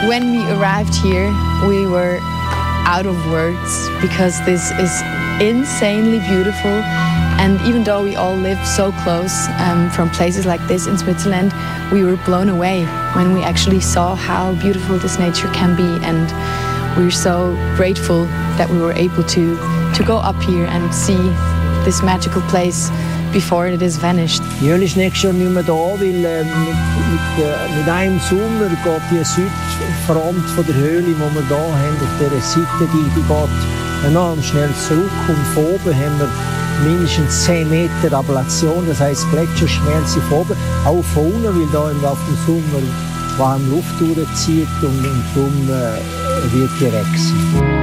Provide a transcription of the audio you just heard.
When we arrived here, we were out of words because this is insanely beautiful. And even though we all live so close from places like this in Switzerland, we were blown away when we actually saw how beautiful this nature can be. And we're so grateful that we were able to go up here and see this magical place before it is vanished. Die Höhle ist nächstes Jahr nicht mehr da, weil mit einem Sommer geht die Südfront von der Höhle, die wir hier haben, auf dieser Seite, die geht enorm schnell zurück. Und von oben haben wir mindestens 10 Meter Ablation, das heisst Gletscherschmelze von oben, auch von unten, weil da auf dem Sommer warme Luft durchzieht und darum wird die weg sein.